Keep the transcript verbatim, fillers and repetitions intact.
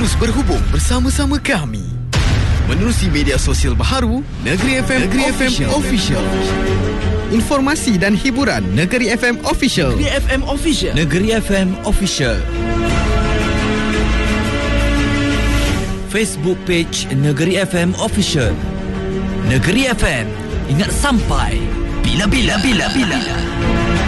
Terus berhubung bersama-sama kami menerusi media sosial baharu Negeri F M, Negeri Official. F M Official. Informasi dan hiburan Negeri F M Official. Negeri F M Official. Negeri F M Official. Facebook page Negeri F M Official. Negeri F M, ingat sampai bila-bila bila bila.